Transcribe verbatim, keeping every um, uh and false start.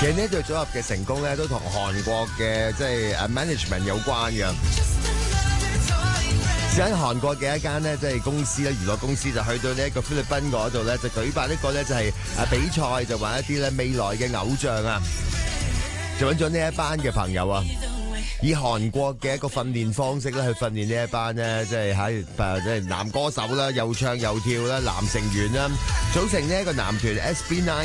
其實呢對組合嘅成功咧，都同韓國嘅即係誒 management 有關嘅。喺韓國嘅一間咧，即係公司咧，娛樂公司就去到呢一個菲律賓嗰度咧，就舉辦一個咧就係誒比賽，就話一啲咧未來嘅偶像啊，就揾咗呢一班嘅朋友啊，以韓國嘅一個訓練方式咧去訓練呢一班咧，即係喺誒即係男歌手啦，又唱又跳啦，男成員啦，組成呢一個男團 S B 九。